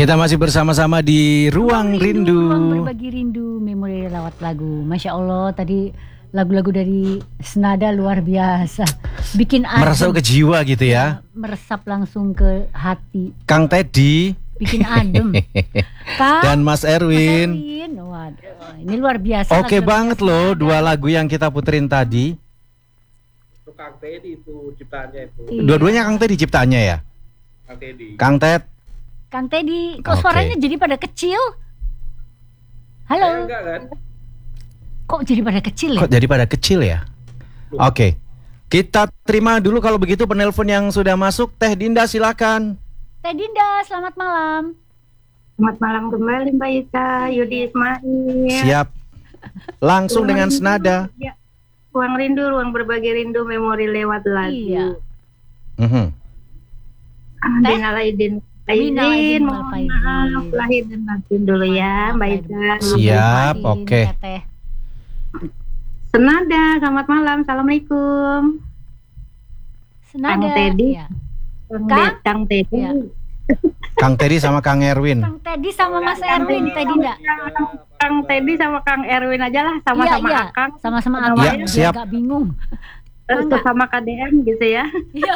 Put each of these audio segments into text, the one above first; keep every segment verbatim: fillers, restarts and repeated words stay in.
Kita masih bersama-sama di Ruang Rindu, Rindu. Ruang berbagi rindu, memori lewat lagu. Masya Allah, tadi lagu-lagu dari Senada luar biasa. Bikin adem. Meresap ke jiwa gitu ya. Meresap langsung ke hati. Kang Teddy. Bikin adem. Kang, dan Mas Erwin. Mas Erwin. Waduh, ini luar biasa. Oke banget loh, dua lagu yang kita puterin tadi. Itu Kang Teddy itu ciptaannya itu. Iya. Dua-duanya Kang Teddy ciptaannya ya? Kang Teddy. Kang Ted. Kang Teddy, kok Oke. suaranya jadi pada kecil? Saya Halo. enggak kan? Kok jadi pada kecil ya? Kok jadi pada kecil ya? Oke. Kita terima dulu kalau begitu penelpon yang sudah masuk. Teh Dinda silakan. Teh Dinda, selamat malam. Selamat malam kembali Mbak Ika, Yudi Ismail. Siap. Langsung dengan senada. Ya. Ruang rindu, ruang berbagi rindu, memori lewat lagu. Iya. Mhm. Minal aidin Minal aidin Aidin, wal mohon faizin. maaf lahir dan batin dulu ya Mbak Ika. Siap, Maafin, oke. Teteh. Senada, selamat malam, assalamualaikum. Senada. Kang Teddy. Ya. Kang, Kang? De- Kang Teddy. Iya. Kang Teddy sama Kang Erwin. Kang Teddy sama Mas Erwin, Teh Dinda. Kang Teddy sama Kang Erwin aja lah, sama-sama Iya, iya. Akang. Sama-sama Sama Akang, Ya, biar siap. gak bingung. Terus Mangga. sama K D M gitu ya. Iya.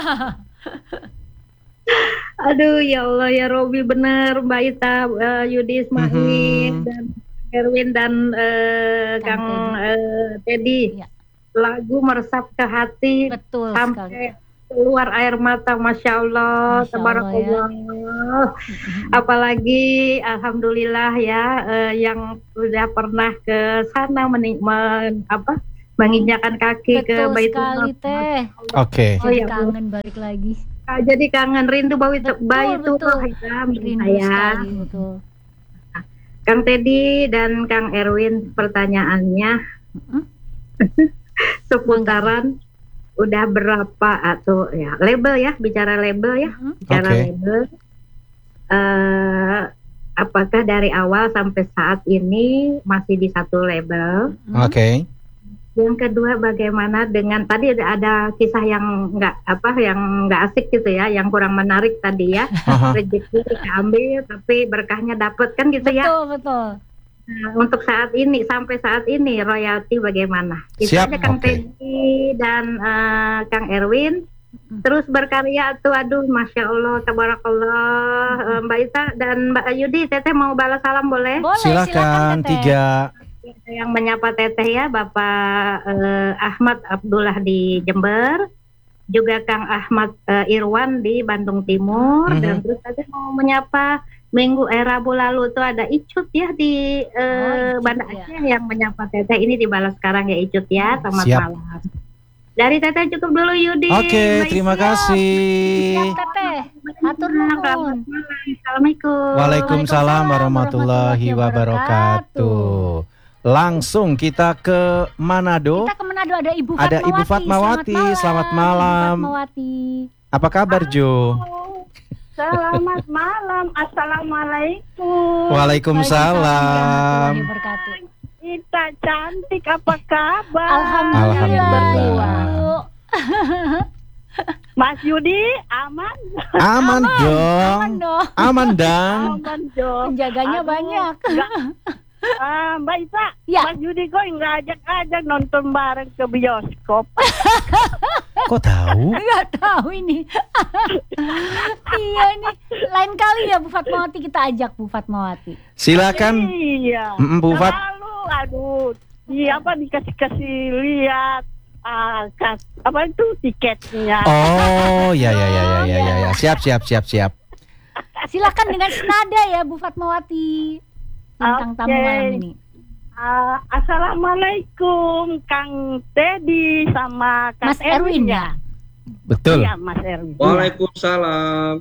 Aduh ya Allah ya Robi, bener Mbak Ita, uh, Yudi Ismail Mhm. dan Erwin dan uh, Kang Kang uh, Teddy. Iya. Lagu meresap ke hati Betul sekali. sampai keluar air mata, masya Allah, Masya tabarakallah. Apalagi alhamdulillah ya, uh, yang sudah pernah ke sana menik- men- apa menginjakan kaki ke Betul Baitul sekali, Maqdis. Teh. Oke. Oh, Jadi ya, kangen balik lagi. Ah, jadi kangen rindu Baitul Betul, Baitul betul. Hitam Rindu saya. sekali, betul. Kang Teddy dan Kang Erwin, pertanyaannya Mm-mm. seputaran udah berapa atau ya label ya, bicara label ya, Mm-mm. bicara Oke. label. Eh, apakah dari awal sampai saat ini masih di satu label? Mm-mm. Oke. Yang kedua, bagaimana dengan tadi ada, ada kisah yang nggak apa, yang nggak asik gitu ya, yang kurang menarik tadi ya, Aha. rezeki diambil tapi berkahnya dapet kan gitu ya. Betul, betul. Nah, untuk saat ini, sampai saat ini royalti bagaimana? Itu Siap, aja Kang oke. Teddy dan eh, Kang Erwin. Terus berkarya tuh, aduh, masya Allah, tabarakallah. Eh, Mbak Ita dan Mbak Yudi, Teteh mau balas salam boleh? Boleh, Silakan Teteh. tiga. Yang menyapa Teteh ya, Bapak eh, Ahmad Abdullah di Jember, juga Kang Ahmad eh, Irwan di Bandung Timur, Mhm. dan terus aja mau menyapa Minggu eh, Rabu lalu tuh ada Icut ya di eh, Oh, Icut, Banda ya. Aceh yang menyapa Teteh. Ini dibalas sekarang ya Icut ya, selamat Siap. malam. Dari Teteh cukup dulu Yudi. Oke, Mbak terima Isi. kasih. Siap, Teteh. Hatur Selamat nuhun. malam. Assalamualaikum. Waalaikumsalam warahmatullahi wabarakatuh. Langsung kita ke Manado. Kita ke Manado, ada Ibu Ada Fatmawati. Ibu Fatmawati, selamat malam. Ibu Fatmawati. Apa kabar Jo? Selamat malam. Assalamualaikum. Waalaikumsalam. Warahmatullahi wabarakatuh. Kita cantik, apa kabar? Alhamdulillah. Alhamdulillah. Ibu. Mas Yudi aman? Aman Aman dong. dong. Aman dong. Aman dong. Penjaganya Aduh, banyak. enggak. Ah, Mbak Isa, Ya. Mas Yudi kok nggak ajak-ajak nonton bareng ke bioskop? Kok tahu? Nggak tahu ini. Iya nih. Lain kali ya Bu Fatmawati, kita ajak Bu Fatmawati. Silakan. Iya. Mm, Bu Fat. Lalu, aduh, di apa dikasih-kasih lihat ah, kas, apa itu tiketnya? Oh, ya ya ya ya ya ya. ya. Siap siap siap siap. Silakan dengan senada ya Bu Fatmawati. Tentang tamu Oke. malam ini. Ah, Assalamualaikum Kang Teddy sama Kang Mas Erwin ya. Betul. Iya, Mas Erwin. Waalaikumsalam.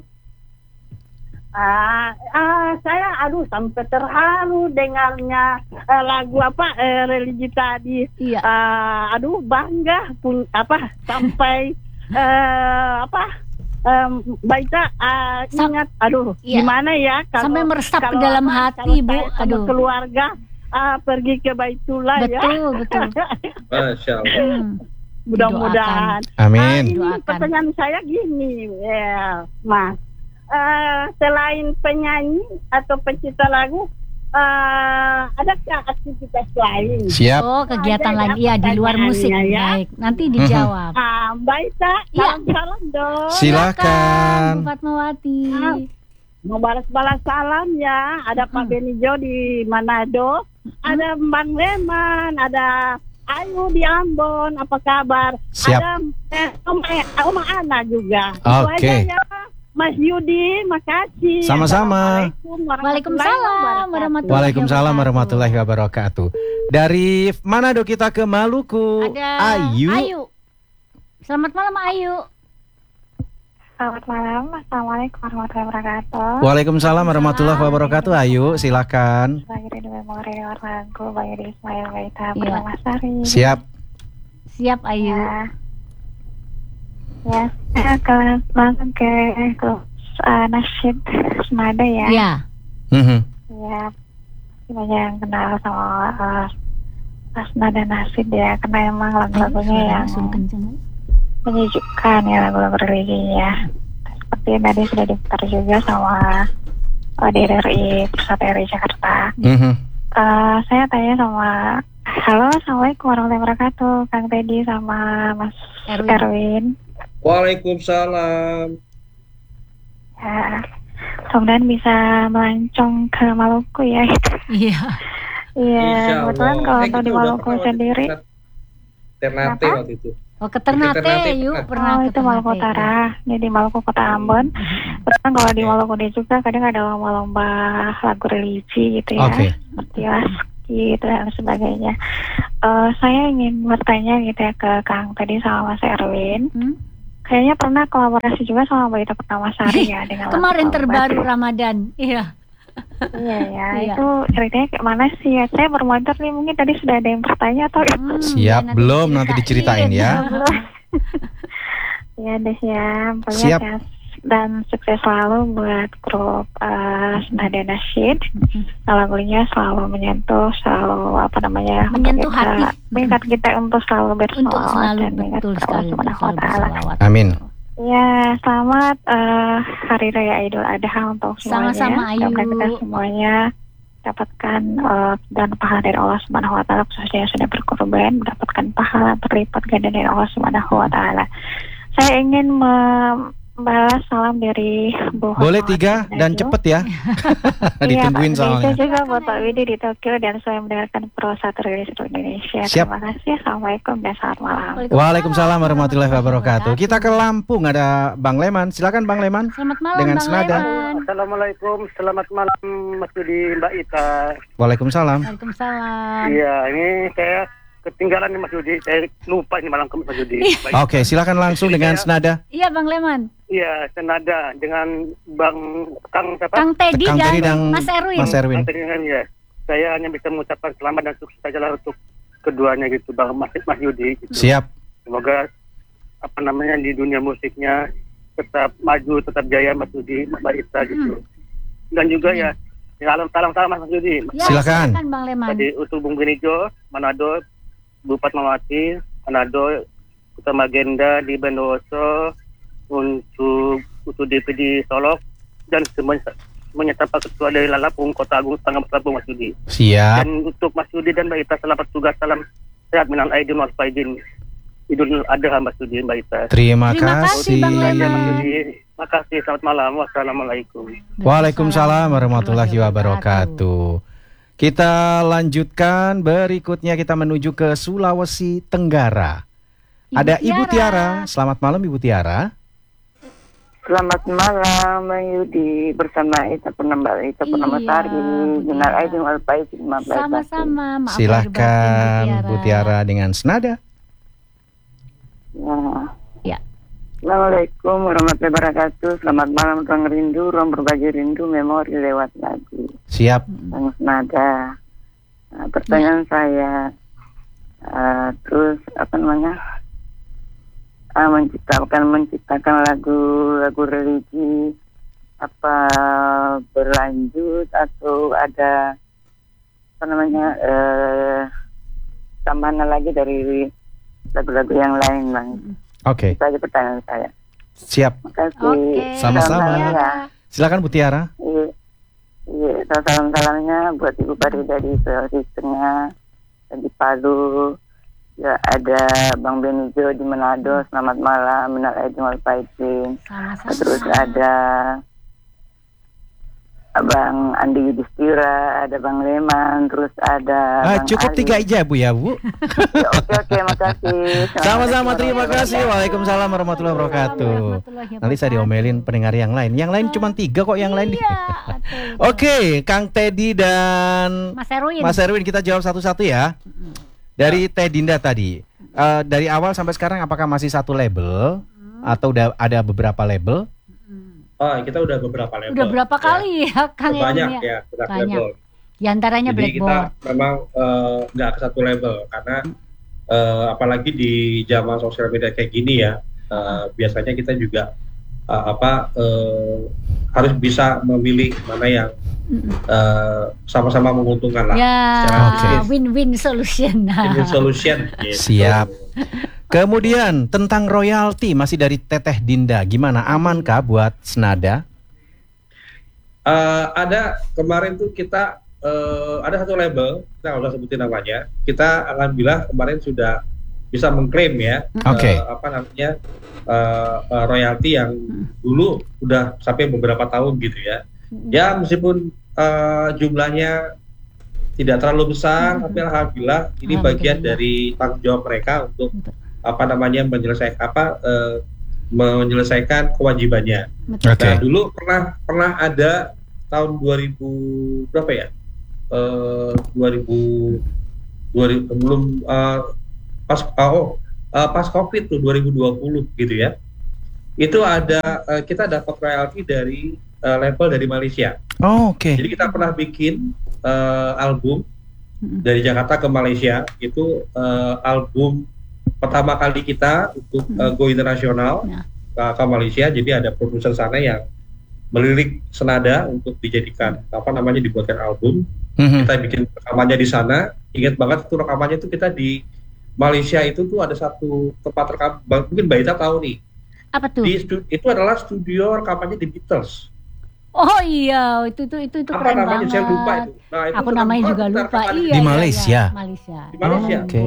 Ah, ah, saya aduh sampai terharu dengarnya eh, lagu apa eh, religi tadi. Iya. Ah, aduh bangga pun apa sampai eh, apa em, Baita ah, Sam- ingat aduh Iya. gimana ya kalau Sampai meresap ke kalau dalam apa, hati, kalau Bu. saya sama Aduh. keluarga ah, pergi ke Baitullah ya. Betul, betul. Masya Allah. Hmm. Mudah-mudahan. Amin. Ah, ini Doakan. pertanyaan saya gini, ya, Mas. uh, selain penyanyi atau pencipta lagu, uh, adakah aktivitas lain? Siap. Oh, kegiatan Ada lain ya iya di luar musik. pertanyaannya, ya. Baik, nanti dijawab. Ah, Mbak Ita, Iya. salam-salam dong. Silakan. Bu Fatmawati. Ah, mau balas-balas salam ya. Ada Pak Benijo di Manado, ada Bang Leman, ada Ayu di Ambon. Apa kabar? Siap. Ada eh, Oma, Oma Ana juga. Oke. Itu aja ya. Mas Yudi, makasih. Sama-sama. Assalamualaikum Waalaikumsalam warahmatullahi Waalaikumsalam warahmatullahi wabarakatuh. Dari Manado kita ke Maluku. Ada Ayu. Ayu. Selamat malam Ayu. Selamat malam, Assalamualaikum warahmatullahi wabarakatuh. Waalaikumsalam warahmatullahi wabarakatuh. Ayu, silakan. Lagi di memori lewat lagu Bayu di Ismail Baita Iya. bersama Sari. Siap. Siap Ayu. Ya, ya saya akan langsung ke ke uh, nasyid senada ya. Iya. Mhm. Ya, banyak yang kenal sama uh, senada nasyid ya, karena emang lagu-lagunya yang Langsung kenceng. menyejukkan ya, lagu-lagu religinya. Seperti yang tadi sudah diputar juga sama uh, D R I Pusat R I Jakarta. Mhm. Uh, saya tanya sama, halo, assalamualaikum warahmatullahi wabarakatuh, Kang Teddy sama Mas Erwin. Erwin. Waalaikumsalam. Ya, mudah-mudahan bisa melancong ke Maluku ya. Iya. Iya, Insya kebetulan Allah. kalau Eh, untuk kita di udah Maluku pernah waktu itu sendiri, Ternate Kenapa? waktu itu. Oh, ke Ternate, Ternate yuk pernah. pernah oh ke itu Maluku Ternate. Utara, ini di Maluku Kota Ambon. Kebetulan kalau di Maluku ini juga kadang ada lomba-lomba lagu religi gitu ya, Oke. seperti Laski gitu dan sebagainya. Eh, saya ingin bertanya gitu ya ke Kang tadi sama Mas Erwin. Hmm? Kayaknya pernah kolaborasi juga sama Mbak Ita Pertamasari ya dengan Kemarin lagu terbaru Taubat. Ramadan. Iya. Iya ya, Iya. itu ceritanya kayak mana sih ya? Saya bermotor nih, mungkin tadi sudah ada yang bertanya atau Hmm, Siap, ya, belum, nanti diceritain ya. belum? Ya deh ya, pokoknya Siap. sehat dan sukses selalu buat grup uh, Senada Nasyid. Lagunya selalu menyentuh, selalu apa namanya? Menyentuh kita, hati. mengingat kita untuk selalu bersolawat Untuk selalu dan mengingat betul Allah sekali untuk Subhanahu wa selalu Ta'ala. berselawat. Amin. Ya, selamat eh, Hari Raya Idul Adha untuk semuanya. Sama-sama, Ayu. Semoga kita semuanya dapatkan eh, dan pahala dari Allah Subhanahu wa Ta'ala, khususnya yang sudah berkorban, mendapatkan pahala berlipat ganda dari Allah Subhanahu wa Ta'ala. Saya ingin membalas salam dari Bu Boleh Fatmawati tiga dan Manado. cepet ya. Ditungguin Iya, Pak. soalnya. Itu juga buat Pak Widi di Tokyo dan saya mendengarkan Pro satu Rilis Indonesia. Siap. Terima kasih. Assalamualaikum dan selamat malam. Waalaikumsalam warahmatullahi wabarakatuh. Kita ke Lampung, ada Bang Leman. Silakan Bang Leman. Selamat malam Dengan Bang senada. Leman. Assalamualaikum, selamat malam Mas Yudi, Mbak Ita. Waalaikumsalam. Waalaikumsalam. Iya, ini saya ketinggalan nih Mas Yudi, saya lupa ini malam ke Mas Yudi. Baik. Oke, silakan langsung dengan senada. Iya Bang Leman. Iya, senada dengan Bang Kang siapa? Kang Teddy Kang dan Teddy dan Mas Erwin. Mas Erwin. Kang Teddy kan, ya. Saya hanya bisa mengucapkan selamat dan sukses saja lah untuk keduanya gitu, Bang Mas, Mas Yudi. Gitu. Siap. Semoga apa namanya di dunia musiknya tetap maju, tetap jaya Mas Yudi, Mbak Ita gitu. Dan juga ya, salam salam salam Mas Yudi. Ya, Silakan. Bang Leman. Tadi untuk Bung Benijo, Manado, Bu Fatmawati, Manado, Kota Magenda di Bondowoso, untuk untuk D P di Solok, dan semuanya semuanya tanpa ketua dari Lampung, Kota Agung, Tangerang, Lampung, Mas Yudi. Siap. Dan untuk Mas Yudi dan Mbak Ita, selamat tugas, salam sehat, minal aidin wal faizin. Idul Adha Mas Yudi, Mbak Ita. Terima Terima kasih. kasih, Bang Leman. Saya Mas Yudi, makasih, selamat malam, wassalamualaikum. Waalaikumsalam warahmatullahi wabarakatuh. Kita lanjutkan berikutnya, kita menuju ke Sulawesi Tenggara. Ada Ibu Tiara. Selamat malam Ibu Tiara. Selamat malam Bang Yudi, bersama Ita Purnama Ita Purnamasari, Iya, Minal Bu Aidin wal Faizin, maaf lahir batin. Sama-sama. Maaf lahir batin, Silahkan Bu Bu Tiara dengan senada. Ya. Ya. Assalamualaikum warahmatullahi wabarakatuh. Selamat malam ruang rindu, ruang berbagi rindu, memori lewat lagu. Siap. Bang Senada. Nah, pertanyaan saya, uh, terus apa namanya? Uh, menciptakan menciptakan lagu-lagu religi, apa berlanjut atau ada apa namanya uh, tambahan lagi dari lagu-lagu yang lain, Bang. Oke. Itu aja pertanyaan saya. Siap. Makasih. Oke. Sama-sama. Selamat malam, ya. Silakan Bu Tiara. Iya, iya. Salam-salamnya buat Ibu Farida di Sulawesi Tengah, di Palu. Ya, ada Bang Benijo di Manado. Selamat malam, minal aidin wal faizin. Terus ada Bang Andi Yudhistira, ada Bang Leman, terus ada Ah, Bang cukup Ali. tiga aja Bu ya Bu. Ya, oke oke, makasih. Sama-sama, terima kasih. Waalaikumsalam warahmatullahi wabarakatuh. Nanti saya diomelin pendengar yang lain. Yang lain cuma tiga kok yang lain. Iya. Oke, Kang Teddy dan Mas Erwin. Mas Erwin, kita jawab satu-satu ya. Dari Teh Dinda tadi, eh, dari awal sampai sekarang apakah masih satu label atau udah ada beberapa label? Oh, kita udah beberapa level. Udah berapa kali ya, Kang Banyak Erwin ya, udah Banyak. level. Di antaranya Jadi kita Blackboard. memang eh, nggak ke satu level karena eh, apalagi di zaman sosial media kayak gini ya, eh, biasanya kita juga eh, apa eh, harus bisa memilih mana yang eh, sama-sama menguntungkan lah. Ya, secara Oke. bisnis. win-win solution. Win-win solution. gitu. Siap. Kemudian tentang royalti masih dari Teteh Dinda, gimana, amankah buat Senada? Eh, ada kemarin tuh kita eh, ada satu label, kita nggak usah sebutin namanya. Kita alhamdulillah kemarin sudah bisa mengklaim ya, Oke. eh, apa namanya eh, eh, royalti yang dulu udah sampai beberapa tahun gitu ya. Ya meskipun eh, jumlahnya tidak terlalu besar, tapi alhamdulillah ini bagian dari tanggung jawab mereka untuk apa namanya menyelesaikan apa eh, menyelesaikan kewajibannya. Oke. Nah, dulu pernah pernah ada tahun dua ribu berapa ya? Eh dua ribu dua ribu belum eh, pas oh eh, pas Covid tuh dua ribu dua puluh gitu ya. Itu ada eh, kita dapat royalti dari eh, label dari Malaysia. Oh, oke. Jadi kita pernah bikin eh, album dari Jakarta ke Malaysia, itu eh, album pertama kali kita untuk uh, go internasional ke, ke Malaysia. Jadi ada produser sana yang melirik Senada untuk dijadikan apa namanya dibuatkan album. Mhm. Kita bikin rekamannya di sana. Ingat banget itu rekamannya itu kita di Malaysia itu tuh ada satu tempat rekam, mungkin Mbak Ita tahu nih. Apa tuh? Di stu- itu adalah studio rekamannya di Beatles. Oh iya, itu itu itu, itu Apa keren namanya? banget. Saya lupa itu. Nah, itu Aku serem namanya banget juga kita lupa. rekaman Iya, Di iya, Malaysia? iya, Malaysia. Di Malaysia. Oke.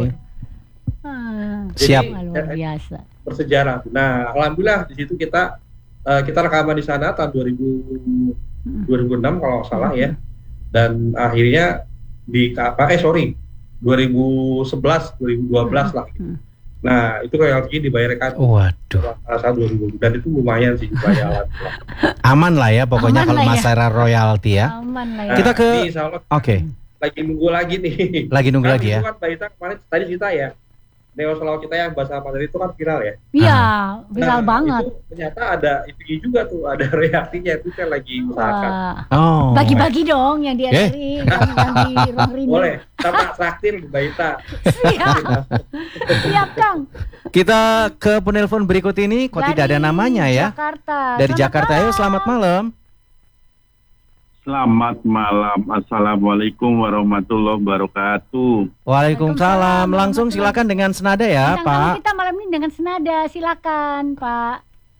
Ah, Siap. wah, luar biasa. Bersejarah. Nah, alhamdulillah di situ kita uh, kita rekaman di sana tahun dua ribu dua ribu enam kalau nggak salah ya. Dan akhirnya di apa eh sorry dua ribu sebelas dua ribu dua belas lah gitu. Nah, itu royaltinya dibayarkan Waduh. salah dua ribu dan itu lumayan sih jumlahnya alhamdulillah. Aman lah ya pokoknya Aman kalau lah ya. masalah royalti ya. Aman lah ya. Nah, Kita ke- ini insya Allah Oke. lagi nunggu lagi nih. Lagi nunggu Kan lagi ya. itu kan Mbak Ita kemarin tadi cerita ya. Neo Selaw kita yang bahasa Mandarin itu kan viral ya. Iya, viral Nah, banget. Itu ternyata ada itu juga tuh, ada royaltinya itu kan lagi usahakan. Wah. Oh. Bagi-bagi dong yang di Eh? R R I, yang, yang di Ruang Rindu. Boleh, sama traktir Mbak Ita. Siap, siap Kang. Kita ke penelpon berikut ini kok Dari tidak ada namanya ya. Jakarta. Dari Selamat Jakarta. Ayo, selamat malam. Selamat malam. Assalamualaikum warahmatullahi wabarakatuh. Waalaikumsalam. Langsung silakan dengan Senada ya, Bintang tamu Pak. kita malam ini dengan Senada, silakan Pak.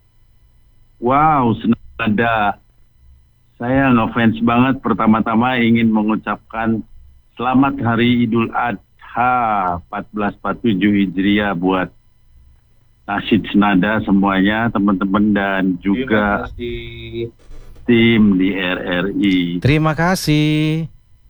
Wow, Senada. Saya ngefans banget. Pertama-tama ingin mengucapkan selamat Hari Idul Adha seribu empat ratus empat puluh tujuh Hijriah buat Nasyid Senada semuanya, teman-teman dan juga Terima kasih. tim di R R I. Terima kasih.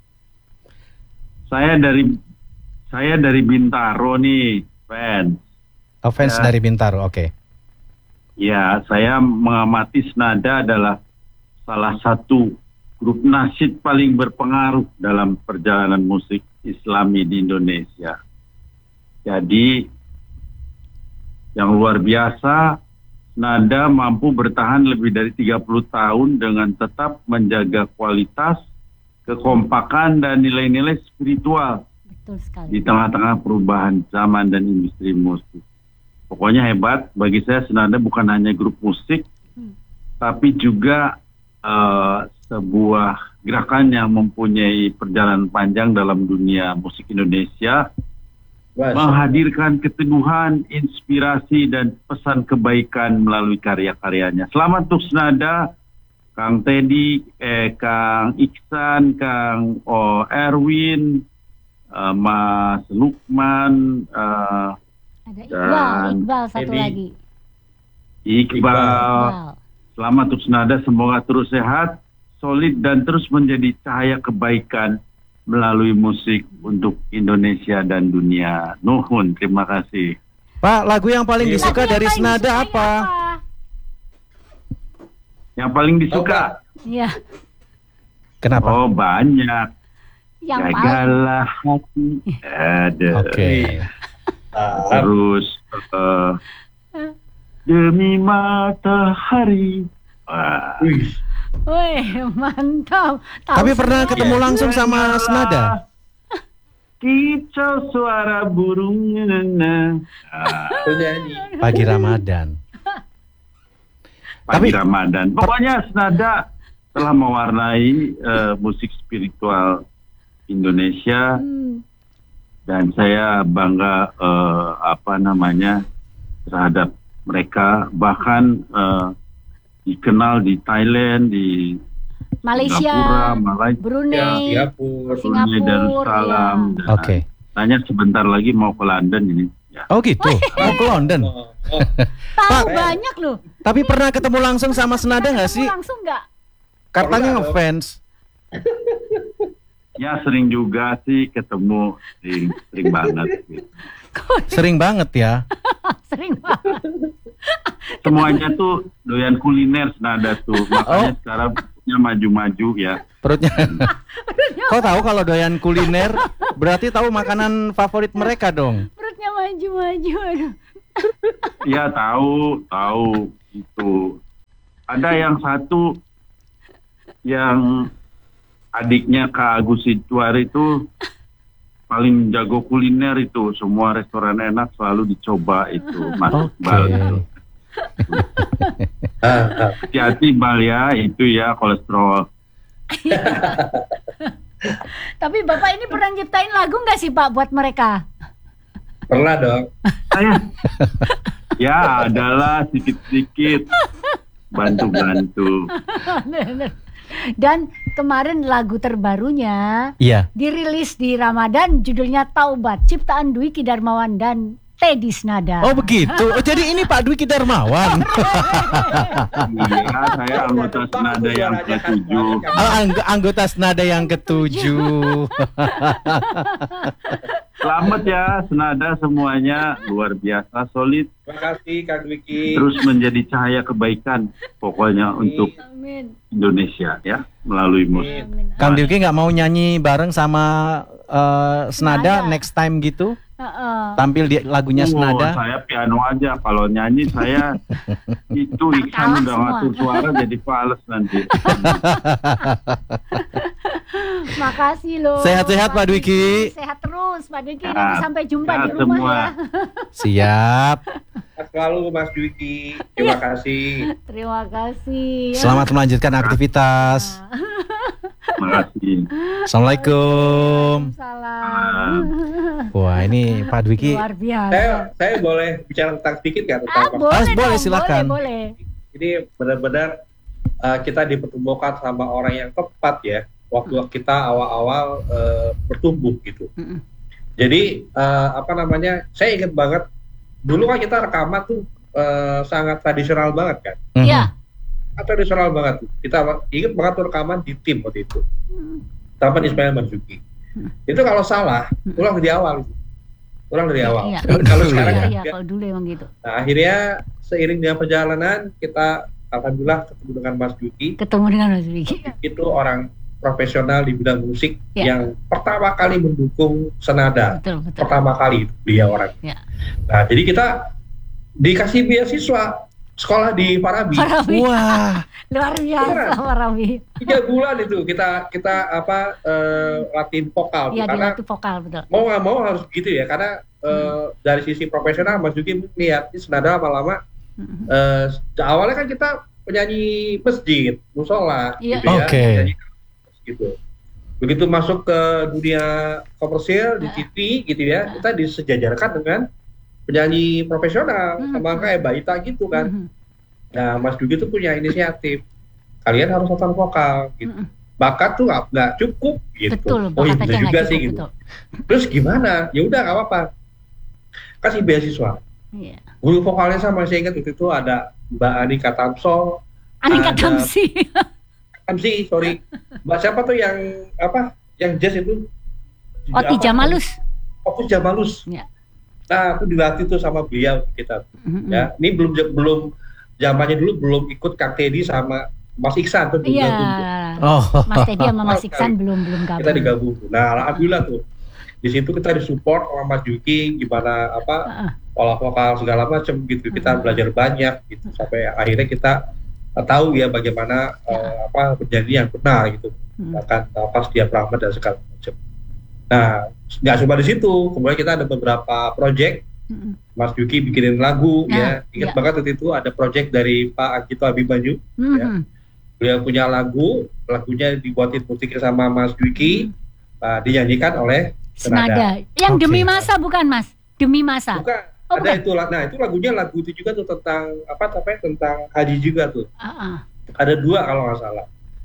Saya dari saya dari Bintaro nih, fans. Oh, fans Ya. dari Bintaro. Oke. Ya, saya mengamati Senada adalah salah satu grup nasyid paling berpengaruh dalam perjalanan musik Islami di Indonesia. Jadi, yang luar biasa, Senada mampu bertahan lebih dari tiga puluh tahun dengan tetap menjaga kualitas, kekompakan, dan nilai-nilai spiritual Betul sekali. di tengah-tengah perubahan zaman dan industri musik. Pokoknya hebat. Bagi saya Senada bukan hanya grup musik, tapi juga uh, sebuah gerakan yang mempunyai perjalanan panjang dalam dunia musik Indonesia, menghadirkan keteguhan, inspirasi, dan pesan kebaikan melalui karya-karyanya. Selamat untuk Senada. Kang Teddy, eh, Kang Iksan, Kang oh, Erwin, uh, Mas Lukman, uh, Ada Iqbal, dan Iqbal satu Edi. lagi. Iqbal. Iqbal. Selamat untuk Senada, semoga terus sehat, solid, dan terus menjadi cahaya kebaikan melalui musik untuk Indonesia dan dunia. Nuhun, terima kasih. Pak, lagu yang paling Lagu disuka Lagu yang dari paling Senada disukanya apa? Yang paling disuka? Iya, Kenapa? Oh, banyak. yang paling. Jagalah hati. Ada. Oke. Ah, Terus eh, demi matahari. Wah. wih, Wih, mantap. Tahu Tapi pernah semua. ketemu langsung sama Senada? Kicau suara burung. Nah. penyanyi. Pagi Ramadan. Pagi Tapi- Ramadan. Pokoknya Senada telah mewarnai eh, musik spiritual Indonesia. Hmm. Dan saya bangga eh, apa namanya terhadap mereka, bahkan eh, dikenal di Thailand, di Malaysia, Singapura, Malaysia, Ya, Brunei, Singapura. Brunei Singapura, Darussalam. ya. Dan Oke. Tanya sebentar lagi mau ke London ini. Ya. Oh gitu. Mau ke London. Oh, oh. Tahu Pak. banyak loh. Tapi pernah ketemu langsung sama Senada nggak sih? Ketemu langsung nggak? Katanya Pernah, ngefans. Ya sering juga sih ketemu, sering, sering banget. Gitu. Sering banget ya. Sering banget. Semuanya tuh doyan kuliner Senada tuh, makanya sekarang punya maju-maju ya. Perutnya. Kau tahu kalau doyan kuliner, berarti tahu makanan favorit mereka dong. Perutnya maju-maju. Aduh. Ya tahu, tahu itu. Ada yang satu yang adiknya Kak Agus Situar itu paling jago kuliner itu, semua restoran enak selalu dicoba itu, Mas Oke. Iqbal itu. Ah, ah. Hati-hati Bal ya, itu ya kolesterol. Tapi Bapak ini pernah nyiptain lagu nggak sih Pak buat mereka? Pernah dong. Saya, ya adalah sedikit-sedikit bantu-bantu. Dan kemarin lagu terbarunya Iya. dirilis di Ramadan, judulnya Taubat, ciptaan Dwiki Darmawan dan Teddy Senada. Oh begitu. Oh, jadi ini Pak Dwiki Darmawan. Iya, saya anggota Senada yang ketujuh. Oh, angg- anggota Senada yang ketujuh. Selamat ya Senada semuanya, luar biasa solid, Terima kasih Kak Dwiki. terus menjadi cahaya kebaikan pokoknya untuk Amin. Indonesia ya melalui musik. Amin. Kang Dwiki nggak mau nyanyi bareng sama eh, Senada Senada. next time gitu? Heeh. Tampil di lagunya Oh, Senada. saya piano aja, kalau nyanyi saya itu Iksan Kalah udah semua. ngatur suara jadi fals nanti. Makasih loh. Sehat-sehat, Pak Dwiki. Sehat terus Pak Dwiki. Sehat. Nanti sampai jumpa Sehat di rumah semua. ya. Siap. Selalu Mas Dwiki. Terima kasih. Terima kasih. Selamat melanjutkan aktivitas. Terima kasih. Assalamualaikum. Salam. Wah ini Pak Dwiki. Luar biasa. Saya saya boleh bicara tentang sedikit nggak tentang Ah, Mas? boleh, Ah, boleh, dong, silakan. Boleh, boleh. Ini benar-benar uh, kita dipertemukan sama orang yang tepat ya. Waktu kita awal-awal uh, bertumbuh gitu. Mm-mm. Jadi uh, apa namanya? Saya ingat banget dulu kan kita rekaman tuh uh, sangat tradisional banget kan. Mhm. Iya. Tradisional banget. Kita ingat banget tuh rekaman di tim waktu itu. Tanpa Ismail Marzuki. Itu kalau salah, ulang dari awal. Ulang dari awal. Iya. Kalau Dulu sekarang ya. kan Iya, ya. kalau dulu emang gitu. Nah, akhirnya seiring dengan perjalanan kita alhamdulillah ketemu dengan Mas Dwiki. Ketemu dengan Mas Dwiki. Itu orang profesional di bidang musik Ya. yang pertama kali mendukung Senada. Betul, betul. Pertama kali dia orang. Ya. Nah, jadi kita dikasih beasiswa sekolah di Parabi. Parabi. Wah. Luar biasa Beneran. Parabi. Tiga bulan itu kita kita apa eh, latihan vokal Iya, karena dilatih vokal, betul. mau nggak mau harus gitu ya karena eh, dari sisi profesional Mas Yuki lihat ini Senada lama-lama Mm-mm. eh, awalnya kan kita penyanyi masjid musola Iya. gitu ya Oke. penyanyi gitu begitu masuk ke dunia komersil di Ah. T V gitu ya kita disejajarkan dengan penyanyi profesional Hmm. sama kayak Mbak Ita gitu kan. Mhm. Nah Mas Dugi itu punya inisiatif kalian harus hafal vokal gitu. Mm-mm. Bakat tuh nggak cukup gitu. Betul, oh iya bakatnya juga cukup, sih gitu. betul. Terus gimana? Ya udah nggak apa-apa. Kasih beasiswa. Yeah. Guru vokalnya sama saya ingat itu ada Mbak Anika Tamso. Anika Tamsi. Tamsi, sorry. Mbak siapa tuh yang apa? Yang jazz itu? Oti Jamalus. Oti Jamalus. Ya. Nah, aku dilatih tuh sama beliau kita. Mm-hmm. Ya, ini belum belum zamannya dulu belum ikut Kang Teddy sama Mas Iksan tuh belum Iya. gabung. Oh. Mas Teddy sama Mas Iksan belum belum gabung. Kita digabung. Nah, alhamdulillah tuh. Di situ kita disupport sama Mas Juki gimana apa uh-uh. olah vokal segala macam gitu. Kita uh-uh. belajar banyak gitu sampai akhirnya kita uh, tahu ya bagaimana uh, uh. apa bernyanyi yang benar gitu. Bahkan uh, pas dia Prahma dan segala macam. Nah, nggak cuma di situ. Kemudian kita ada beberapa project. Mm-hmm. Mas Yuki bikinin lagu nah, ya. Ingat ya. banget waktu itu ada project dari Pak Agito Abimanyu. Mm-hmm. Ya. Beliau punya lagu, lagunya dibuatin musiknya sama Mas Yuki, mm-hmm. uh, dinyanyikan oleh Senada. Senada. Yang okay. Demi Masa bukan Mas? Demi Masa. Bukan. Oh, ada bukan. itu. Nah itu lagunya lagu itu juga tuh tentang apa? Tapi tentang haji juga tuh. Uh-uh. Ada dua kalau nggak salah.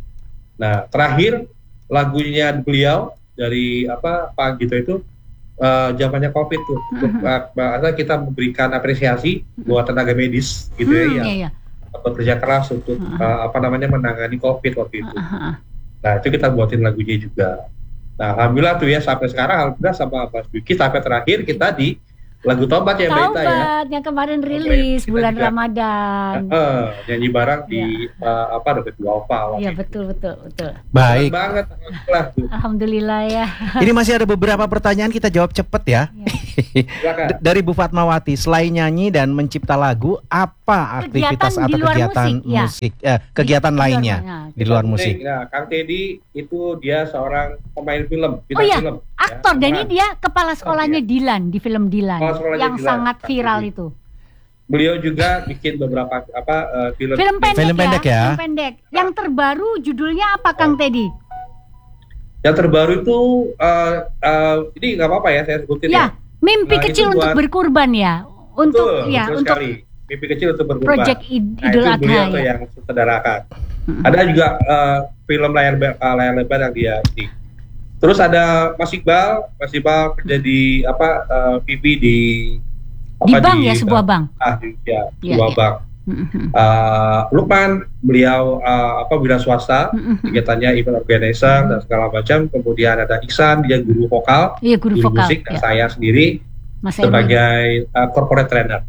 Nah terakhir lagunya beliau dari apa Pak Gito itu uh, zamannya COVID tuh, uh-huh. uh, kita memberikan apresiasi uh-huh. buat tenaga medis gitu hmm, ya yang iya, iya. bekerja keras untuk uh-huh. uh, apa namanya menangani COVID waktu itu. Uh-huh. Nah itu kita buatin lagunya juga. Nah alhamdulillah tuh ya sampai sekarang alhamdulillah sama Mas Biki sampai terakhir kita di lagu Taubat ya Mbak Ita ya. Taubat yang kemarin rilis bulan juga, Ramadan. Uh, nyanyi bareng di ya. uh, apa dapat dua opa. Iya betul betul betul. Baik. Banget alhamdulillah. Alhamdulillah ya. Ini masih ada beberapa pertanyaan kita jawab cepet ya. ya. D- dari Bu Fatmawati, selain nyanyi dan mencipta lagu, apa aktivitas kegiatan atau kegiatan musik, ya. musik eh, kegiatan di, lainnya di luar, di luar musik? Nah, Kang Teddy itu dia seorang pemain film, oh iya, film. Aktor, ya. dan ini dia kepala sekolahnya oh, iya. Dilan di film Dilan yang Dilan. sangat viral Kang itu. Beliau juga bikin beberapa apa uh, film film pendek, film pendek ya. ya. Film pendek. Yang terbaru judulnya apa Kang Teddy? Yang terbaru itu uh, uh, ini nggak apa-apa ya saya sebutin ya. ya. Mimpi nah, kecil untuk buat... berkurban ya. Untuk betul, ya betul untuk sekali. Mimpi kecil untuk berkurban. Project nah, Idul Adha beliau ya. yang sutradarakan. Hmm. Ada juga uh, film layar uh, layar lebar yang dia ini. Terus ada Mas Iqbal, Mas Iqbal kerja di apa uh, P P di apa, di bank di, ya sebuah bank. Ah, di, ya, ya sebuah ya. bank. Mm-hmm. Uh, Lukman beliau uh, apa wira swasta, mm-hmm. kegiatannya event organizer mm-hmm. dan segala macam. Kemudian ada Iksan, dia guru vokal, iya, guru, guru vokal, musik, dan ya. saya sendiri Mas sebagai uh, corporate trainer.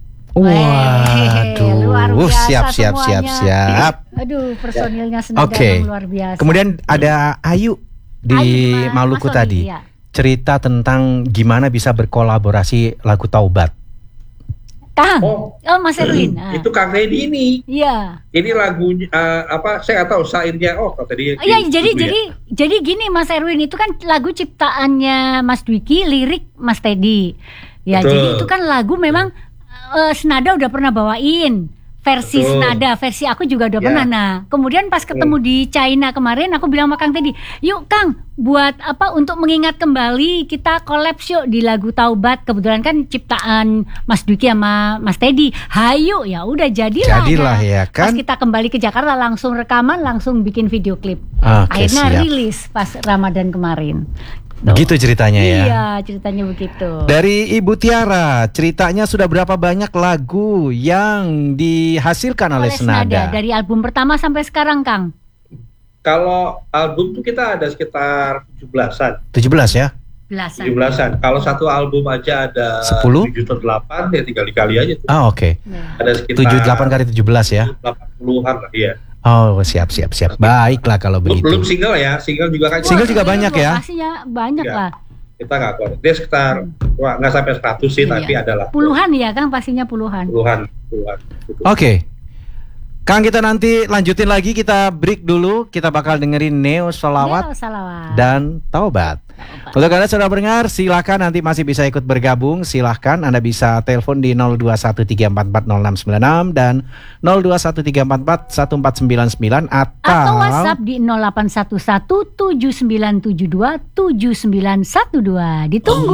Waduh, luar biasa siap siap semuanya. siap siap. Aduh, personilnya Senada okay. luar biasa. Kemudian ada Ayu di Ayu, Maluku Mas tadi, ya. cerita tentang gimana bisa berkolaborasi lagu Taubat. Kang, oh, oh Mas Erwin. Ah. Itu Kang Teddy ini. Iya. Ini lagunya uh, apa? Saya nggak tahu sairnya. Oh, tadi. Iya, jadi ya. jadi jadi gini Mas Erwin, itu kan lagu ciptaannya Mas Dwiki, lirik Mas Teddy. Ya, betul. Jadi itu kan lagu memang uh, Senada udah pernah bawain. Versi betul. Senada, versi aku juga udah ya. pernah. Nah, kemudian pas ketemu di China kemarin, aku bilang sama Kang Teddy, yuk Kang, buat apa untuk mengingat kembali kita collab yuk di lagu Taubat. Kebetulan kan ciptaan Mas Dwiki sama Mas Teddy. Hayu, ya udah jadilah. Jadilah ya. ya kan. Pas kita kembali ke Jakarta langsung rekaman, langsung bikin video klip. Okay, akhirnya siap. rilis pas Ramadan kemarin. Begitu ceritanya ya. Iya, ceritanya begitu. Dari Ibu Tiara, ceritanya sudah berapa banyak lagu yang dihasilkan oleh, oleh Senada? Senada dari album pertama sampai sekarang, Kang? Kalau album tuh kita ada sekitar tujuh belasan. tujuh belas ya? Belasan. tujuh belasan. Kalau satu album aja ada sepuluh tujuh atau delapan, ya tinggal dikali aja tuh. Ah, oke. Okay. Nah. Ada sekitar tujuh delapan kali tujuh belas ya? delapan puluhan lah, iya. Oh, siap siap siap. Baiklah kalau begitu. Belum single ya, single juga kan. Single juga banyak ya? Pastinya banyak ya. lah. Kita nggak keluar. Dia sekitar wah, nggak sampai seratus sih, iya. tapi adalah puluhan ya, Kang, pastinya puluhan. Puluhan, puluhan. Oke. Okay. Kang, kita nanti lanjutin lagi, kita break dulu. Kita bakal dengerin Neo Sholawat, Neo Sholawat dan Taubat. Taubat. Untuk Anda sudah mendengar, silakan nanti masih bisa ikut bergabung. Silahkan Anda bisa telepon di nol dua satu tiga empat empat nol enam sembilan enam dan nol dua satu tiga empat empat satu empat sembilan sembilan atau, atau WhatsApp di nol delapan satu satu tujuh sembilan tujuh dua tujuh sembilan satu dua. Ditunggu.